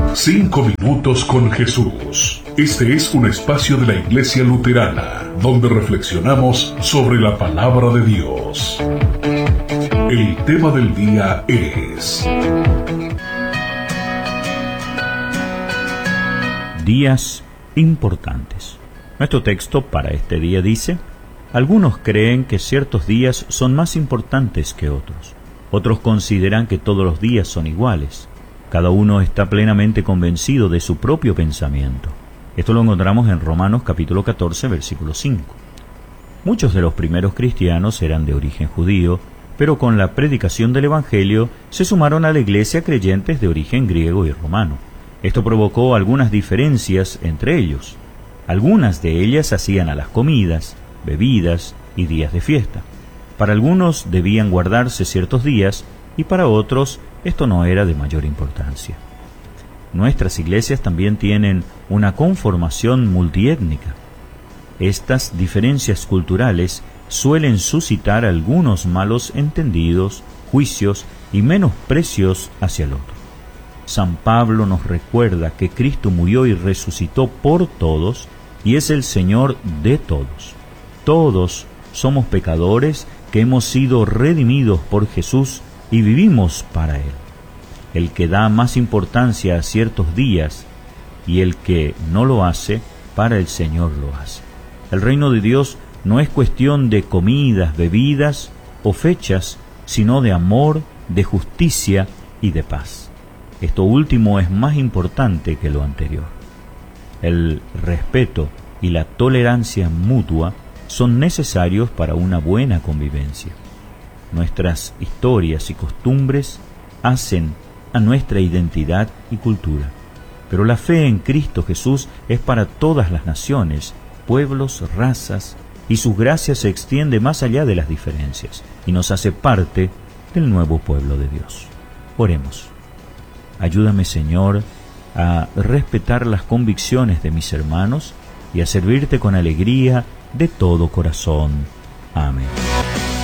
5 minutos con Jesús. Este es un espacio de la Iglesia Luterana, donde reflexionamos sobre la palabra de Dios. El tema del día es días importantes. Nuestro texto para este día dice: algunos creen que ciertos días son más importantes que otros. Otros consideran que todos los días son iguales. Cada uno está plenamente convencido de su propio pensamiento. Esto lo encontramos en Romanos capítulo 14, versículo 5. Muchos de los primeros cristianos eran de origen judío, pero con la predicación del Evangelio se sumaron a la iglesia creyentes de origen griego y romano. Esto provocó algunas diferencias entre ellos. Algunas de ellas hacían a las comidas, bebidas y días de fiesta. Para algunos debían guardarse ciertos días y para otros esto no era de mayor importancia. Nuestras iglesias también tienen una conformación multiétnica. Estas diferencias culturales suelen suscitar algunos malos entendidos, juicios y menosprecios hacia el otro. San Pablo nos recuerda que Cristo murió y resucitó por todos y es el Señor de todos. Todos somos pecadores que hemos sido redimidos por Jesús y vivimos para Él. El que da más importancia a ciertos días y el que no lo hace, para el Señor lo hace. El reino de Dios no es cuestión de comidas, bebidas o fechas, sino de amor, de justicia y de paz. Esto último es más importante que lo anterior. El respeto y la tolerancia mutua son necesarios para una buena convivencia. Nuestras historias y costumbres hacen a nuestra identidad y cultura, pero la fe en Cristo Jesús es para todas las naciones, pueblos, razas, y su gracia se extiende más allá de las diferencias y nos hace parte del nuevo pueblo de Dios. Oremos. Ayúdame, Señor, a respetar las convicciones de mis hermanos y a servirte con alegría de todo corazón. Amén.